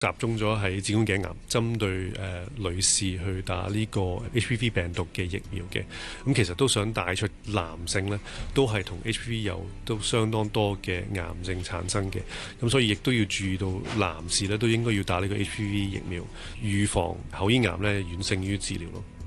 集中咗喺子宮頸癌，針對女士去打呢個 HPV 病毒嘅疫苗嘅。咁其實都想帶出男性呢都係同 HPV 有都相當多嘅癌症產生嘅。咁所以亦都要注意到男士呢都應該要打呢個 HPV 疫苗，預防口咽癌呢遠勝於治療咯。